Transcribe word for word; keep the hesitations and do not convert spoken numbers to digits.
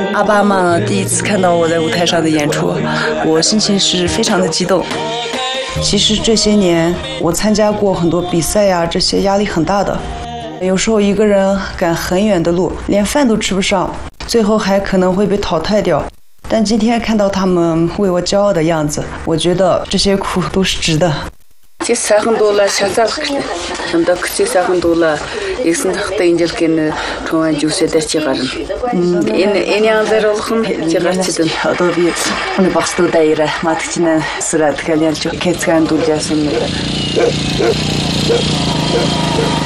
阿爸妈第一次看到我在舞台上的演出，我心情是非常的激动。其实这些年我参加过很多比赛呀，这些压力很大的。有时候一个人赶很远的路，连饭都吃不上，最后还可能会被淘汰掉。但今天看到他们为我骄傲的样子，我觉得这些苦都是值的。 Чи сайхан дуулаа шалзаалах гэдэг. Хамда хүчээ сайхан дуулаа игсэн тахтай инжил гэн төвөн жүсэдэр чи гарна. Энэ энэ янзэр болох нь чи гарчидан. Одоо би өнө багстуудаа ирэ матгчнаа сүрат гэлянч кэцган дуулжсэн юм.